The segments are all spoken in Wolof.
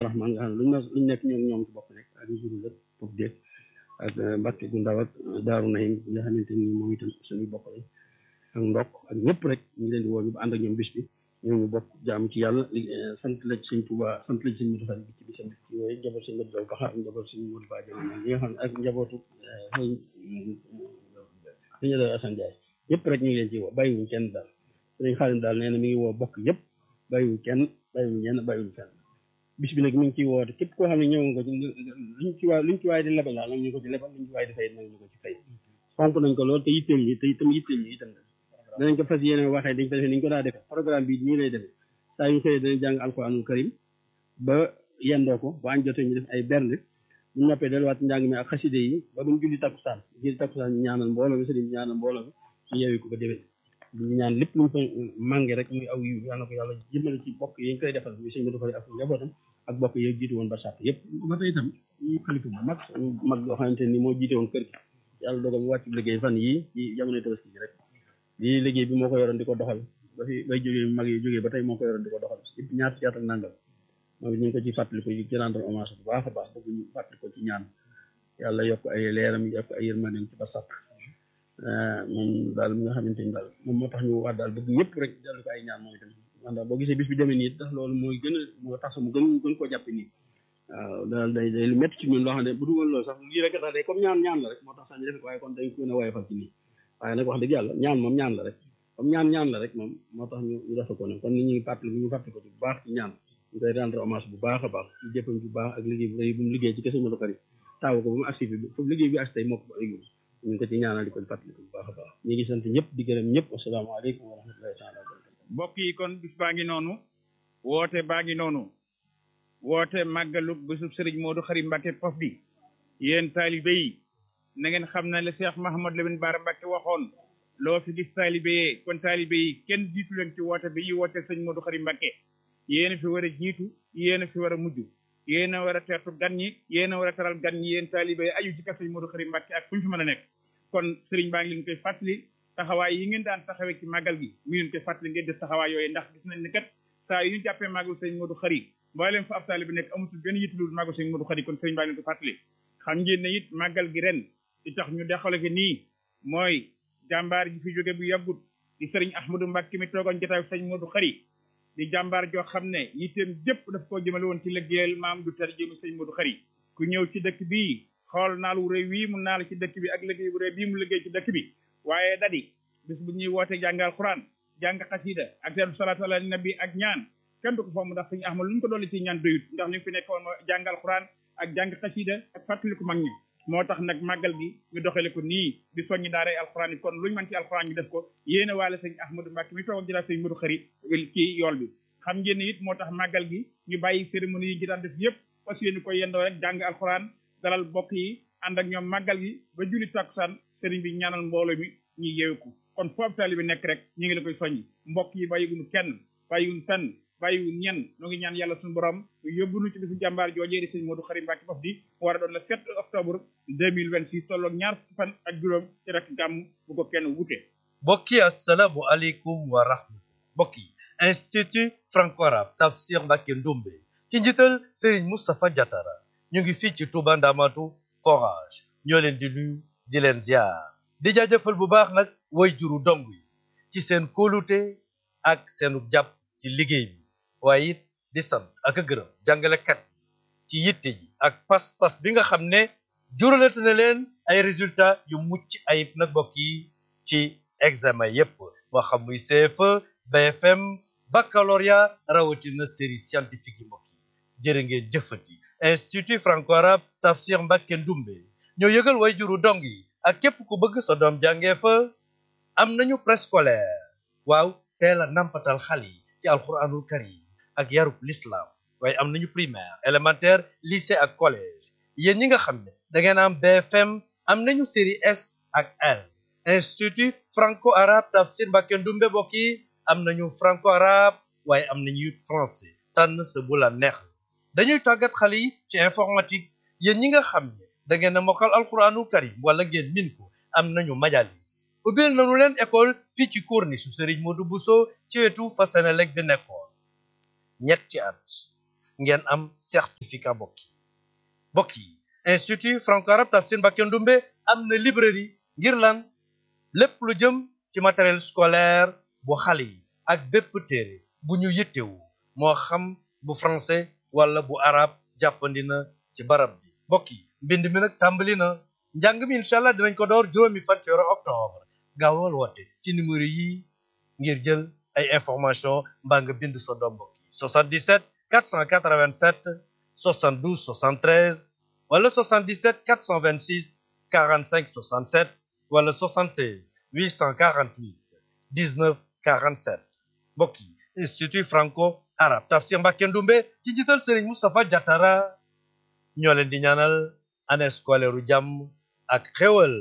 Rahman nga xam ne luñ nekk ñoom ci bokk nekk ak njuru lépp foofu dégg ak Mbàkke gu ndaw ak Daaru Nahim nga xamante ni moom itam suñuy bokk lañ ak ndokk ak ñëpp rek ñu leen di woo ñu ànd ak ñoom bis bi ñooñu bokk jaam ci yàlla sant la ci sëñ Tuubaa sant la ci sëñ Modou Khari bi ci bisam bi ci yooyu njaboot sëñ Modou Daw Paxa ak njaboot sëñ Modou Ba Jaman ñi nga xam ne ak njabootu sëñ Assane Ndiaye yëpp rek ñu ngi leen ci woo bàyyiwuñ kenn daal sëñ Xaalim daal nee na mi ngi woo bokk yëpp bàyyiwuñ kenn bàyyiwuñ ñenn bàyyiwuñ kenn bis bi nag mi ngi ciy woote képp koo xam ne ñëw nga ko luñ ci waay di lebal daal nag ñu ko ci lebal luñ ci waay di fay nag ñu ko ci fay fonk nañ ko lool te yitteel ñi te itam yitteel ñi itam danañ ko fas yéene waxee dañ ko defee ni ñu ko daa defee programme bi nii lay demee saa yu xëyee danañ jàng alquranul karim ba yendoo ko ba añ jotee ñu def ay bernde bu noppee delluwaat njàng mi ak xaside yi ba buñ julli takkusaan ñu ñaanal mbooloo mi sëriñ ñaanal mbooloo mi ñu yeewi ko ba déwén ñu ñaan lépp luñ fa mànge rek muy aw yiw yàlla na ko yàlla jëmale ci bokk yi ñu koy defal muy sëñ Modou Khari ak njabootam ak bokk yi jiitu woon ba sàpp yëpp ba tey itam ñu xalifa bu mag boo xamante ni moo jiite woon kër gi yàlla dogal mu wàcc liggéey fan yii ci jamono tabaski ji rek lii liggéey bi moo ko yoroon di ko doxal ba fi bay jógee mag yi jógee ba tey moo ko yoroon di ko doxal ci ñaar ci at ak nangam moom ñu ngi ko ci fàttaliku ci rendre hommage bu baax a baax bëgg ñu fàttali ko ci ñaan yàlla yokk ay leeram yokk ay yërmandeem ci ba sàpp moom daal mi nga xamante ni daal moom moo tax ñu wax daal bëgg ñëpp rek dellu ko ay ñaan moom itam man daal boo gisee bis bi demee nii tax loolu mooy gën a moo tax mu gën koo jàppe nii waaw daal day lu métti ci ñun loo xam ne bu dugal loolu sax lii rek tax day comme ñaan la rek moo tax sax ñu def waaye kon dañ ko ne woyofal ci nii waaye nag wax dëgg yàlla ñaan moom ñaan la rek comme ñaan la rek moom moo tax ñu defe ko ne kon ni ñuy fàttali ko ci bu baax ci ñaan ñu koy rendre hommage bu baax a baax ci jëppam bu baax ak liggéey bu rëy bu mu liggéey ci kese Modou Khari taaw ko ba mu agsi fi foofu liggéey bi agsi tey moo ko ñu ngi ko ci ñaanal di ko fàttali ko bu baax a baax ñu ngi sant ñëpp di gërëm ñëpp asalaamaaleykum wa rahmatullahi taala wa barakatuh mbokk yi kon bis baa ngi noonu woote baa ngi noonu woote màggalu bésub Serigne Modou Khari Mbacké Pofdy yéen taalibe yi na ngeen xam ne le Cheikh Mahamad Lamine Bara Mbacké waxoon loo fi gis taalibe yi kon taalibe yi kenn jiitu leen ci woote bi yi woote Serigne Modou Khari Mbacké yéen a fi war a jiitu yéen a fi war a mujj yéen a war a teertu gan ñi yéen a war a teral gan ñi yéen taalibe yi aju ci kër Serigne Modou Khari Mbacké ak fu ñu fi mën a nekk kon Serigne baa ngi leen koy fàttali taxawaay yi ngeen daan taxawee ci màggal gi mu leen koy fàttali ngeen def taxawaay yooyu ndax gis nañ ne kat saa yu ñu jàppee màggal Serigne Modou Khari mboolem fa ab taalibe nekk amatul benn yittulul màggal Serigne Modou Khari kon Serigne baa ngi leen koy fàttali xam ngeen ne it màggal gi ren di tax ñu dexale ko nii mooy jàmbaar ji fi jóge bu yàggut di Serigne Ahmadou Mbacké mi toogoon jotaay Serigne Modou Khari di jàmbaar joo xam ne yitteem jëpp daf koo jëmale woon ci liggéeyal maam du tar jëmu Serigne Modou Khari ku ñëw ci dëkk bii xool naal wu rëy wii mu naal ci dëkk bi ak liggéey bu rëy bii mu liggéey ci dëkk bi waaye dadi bis bu ñuy woote jàngal Alxuraan jàng xasida ak teeru salaatu ala nabi ak ñaan kenn du ko fomm ndax Serigne Ahmadou lu ñu ko dolli ci ñaan doyut ndax li fi nekkoon jàngal Alxuraan ak jàng xasida ak fàttaliku mag ñi moo tax nag màggal gi ñu doxale ko nii di soññi daaray alxuraan yi kon luñu mën ci alxuraan ñu def ko yéene waale sëñ Ahmadou Mbacké mi toog ak jëlaat sëñ Modou Khari ci yool bi xam ngeen ne it moo tax màggal gi ñu bàyyi cérémonie yi ñu daan def yëpp fas yéene ko yendoo rek jàng alxuraan dalal bokk yi ànd ak ñoom màggal gi ba julli takkusaan sëriñ bi ñaanal mbooloo mi ñuy yeewiku kon foofu taalibe bi nekk rek ñu ngi la koy soññi mbokk yi bàyyiwuñu kenn bàyyiwuñu fenn bàyyiwuñu ñenn ñoo ngi ñaan yàlla suñu borom yóbbu nu ci bisu jàmbaar joojee di sëñ Modou Khari Mbacké Pofdy war a doon le 7 octobre 2026 tolloog ñaar fan ak juróom ci rek gàmm bu ko kenn wute mbokk yi assalaamu aleykum wa rahmatullah mbokk yi institut franco-arabe Tafsir Mbacké Ndoumbe ci njiital Serigne Moustapha Diatara ñu ngi fii ci Touba Ndamatu forage ñoo leen di nuyu di leen ziar di jaajëfal bu baax nag way juru dong yi ci seen kóolute ak seenu jàpp ci liggéey bi waaye it di sant ak a gërëm jàngalekat ci yitte ji ak pas-pas bi nga xam ne juralate na leen ay résultats yu mucc ayib nag mbokk yi ci examen yépp moo xam muy CFE BFM baccalauréat rawatina série scientifique yi mbokk yi jërë ngeen jëfati institut franco-arabe Tafsir Mbacké Ndoumbe ñoo yëgal way juru dong yi ak képp ku bëgg sa doom jàngee fa am nañu préscolaire waaw teel a nampatal xale yi ci alxuraanul karim ak yarub l'islam waaye am nañu primaire élémentaire lycée ak collège yéen ñi nga xam ne da ngeen am BFM am nañu série S ak L institut franco-arabe Tafsir Mbacké Ndoumbe mbokk yi am nañu franco-arabe waaye am nañu français tànn sa bu la neex dañuy tàggat xale yi ci informatique yéen ñi nga xam ne da ngeen a mokkal alxuraanul karim wala ngeen min ko am nañu majalis ubbil nañu leen école fii ci corniche su Serigne Modou Bousso ci wetu fa Senelec bi nekkoon ñetti at ngeen am certificat mbokk yi institut franco-arabe Tafsir Mbacké Ndoumbé am na librairie ngir lan lépp lu jëm ci matériel scolaire bu xale yi ak bépp téere bu ñu yittewu moo xam bu français wala bu arabe jàppandi na ci barab bi mbokk yi mbind mi nag tàmbali na njàng mi incha allah dinañ ko door juróomi fan ci weeru octobre gaawal woote ci numéro yi ngir jël ay information mbaa nga bind sa doom mbokk yi 77 487 72 73 wala 77 426 45 67 wala 76 848 19 47 mbokk yi institut franco-arabe Tafsir Mbacké Ndoumbé ci njiital Serigne Moustapha Diatara ñoo leen di ñaanal année scolaire u jàmm ak xéwal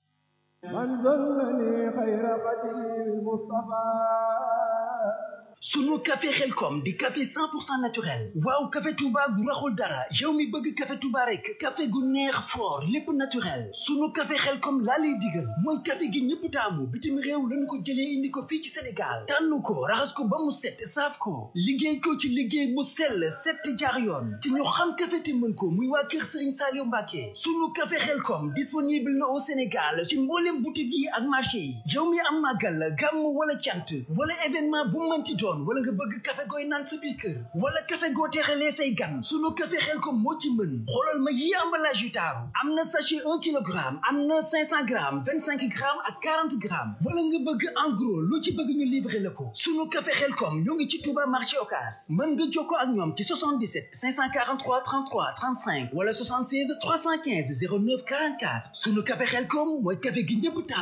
sunu café xelkom di café 100% naturel waaw café Touba gu raxul dara yow mi bëgg café Touba rek café gu neex fort lépp naturel sunu café xelkom laa lay digal mooy café gi ñëpp taamu bitim réew lañu ko jëlee indi ko fii ci Sénégal tànn ko raxas ko ba mu set saaf ko liggéey ko ci liggéey mu sell set jaar yoon te ñu xam café te mën ko muy waa kër Serigne Saliou Mbacké sunu café xelkom disponible na au Sénégal ci mboolem boutique yi ak marché yi yow mi am màggal gàmm wala cant wala événement bu mënti doon wala nga bëgg café gooy naan sa biir kër wala café goo teexalee say gan sunu café xelkom moo ci mën xoolal ma yi emballage yu taaru am na sachet 1 kilogramme am na 500 grammes 25 grammes ak 40 grammes wala nga bëgg en gros lu ci bëgg ñu livrer la ko sunu café xelkom ñoo ngi ci Touba marché Ocass mën nga jokkoo ak ñoom ci 77 543 33 35 wala 76 315 09 44 sunu café xelkom mooy café gi ñëpp taamu